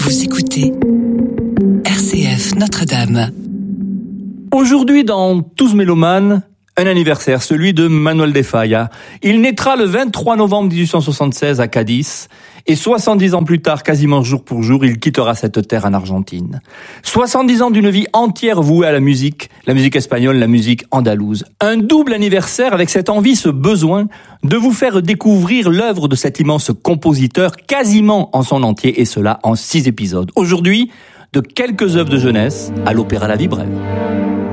Vous écoutez RCF Notre-Dame. Aujourd'hui, dans Tous Mélomanes, un anniversaire, celui de Manuel de Falla. Il naîtra le 23 novembre 1876 à Cadiz, et 70 ans plus tard, quasiment jour pour jour, il quittera cette terre en Argentine. 70 ans d'une vie entière vouée à la musique espagnole, la musique andalouse. Un double anniversaire avec cette envie, ce besoin de vous faire découvrir l'œuvre de cet immense compositeur quasiment en son entier, et cela en 6 épisodes. Aujourd'hui, de quelques œuvres de jeunesse à l'Opéra La Vibrelle.